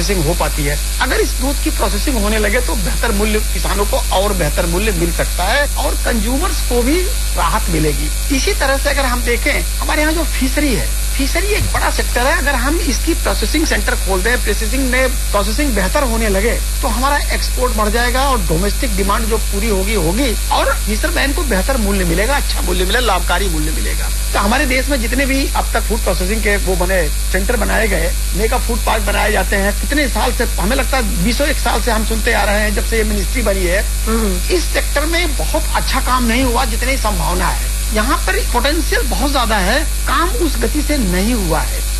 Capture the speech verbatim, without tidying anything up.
Processing हो पाती है। अगर इस दूध की प्रोसेसिंग होने लगे तो बेहतर मूल्य किसानों को और बेहतर मूल्य मिल सकता है और कंज्यूमर्स को भी राहत मिलेगी। इसी तरह से अगर हम देखें, हमारे यहाँ जो फिशरी है, फिशरी एक बड़ा सेक्टर है। अगर हम इसकी प्रोसेसिंग सेंटर खोल दें, प्रोसेसिंग में प्रोसेसिंग बेहतर होने लगे तो हमारा एक्सपोर्ट बढ़ जाएगा और डोमेस्टिक डिमांड जो पूरी होगी होगी और फिशरमैन को बेहतर मूल्य मिलेगा, अच्छा मूल्य मिलेगा, लाभकारी मूल्य मिलेगा। तो हमारे देश में जितने भी अब तक फूड प्रोसेसिंग के वो बने सेंटर बनाए गए, मेगा फूड पार्क बनाए जाते हैं, कितने साल से, हमें लगता है बीसों एक साल से हम सुनते आ रहे हैं जब से ये मिनिस्ट्री बनी है। इस सेक्टर में बहुत अच्छा काम नहीं हुआ जितनी संभावना है। यहाँ पर पोटेंशियल बहुत ज्यादा है, काम उस गति से नहीं हुआ है।